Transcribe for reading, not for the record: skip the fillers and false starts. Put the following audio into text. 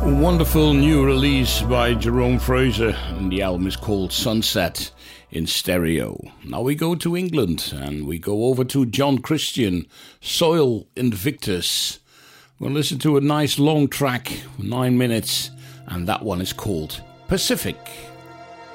Wonderful new release by Jerome Fraser, and the album is called Sunset in Stereo. Now we go to England and we go over to John Christian, Soil Invictus. We'll listen to a nice long track, 9 minutes, and that one is called Pacific.